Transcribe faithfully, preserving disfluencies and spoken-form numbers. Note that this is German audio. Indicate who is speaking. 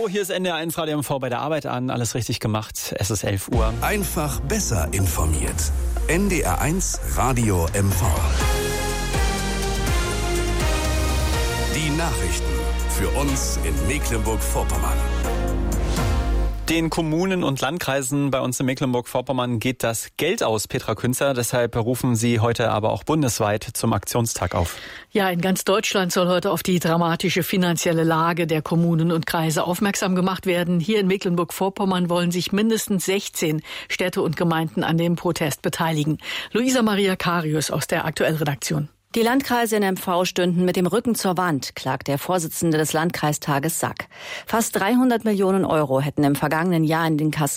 Speaker 1: Hallo, hier ist N D R eins Radio M V bei der Arbeit an. Alles richtig gemacht. Es ist elf Uhr.
Speaker 2: Einfach besser informiert. N D R eins Radio M V. Die Nachrichten für uns in Mecklenburg-Vorpommern.
Speaker 1: Den Kommunen und Landkreisen bei uns in Mecklenburg-Vorpommern geht das Geld aus, Petra Künzer. Deshalb rufen Sie heute aber auch bundesweit zum Aktionstag auf.
Speaker 3: Ja, in ganz Deutschland soll heute auf die dramatische finanzielle Lage der Kommunen und Kreise aufmerksam gemacht werden. Hier in Mecklenburg-Vorpommern wollen sich mindestens sechzehn Städte und Gemeinden an dem Protest beteiligen. Luisa Maria Karius aus der Aktuellredaktion.
Speaker 4: Die Landkreise in M V stünden mit dem Rücken zur Wand, klagt der Vorsitzende des Landkreistages Sack. Fast dreihundert Millionen Euro hätten im vergangenen Jahr in den Kassen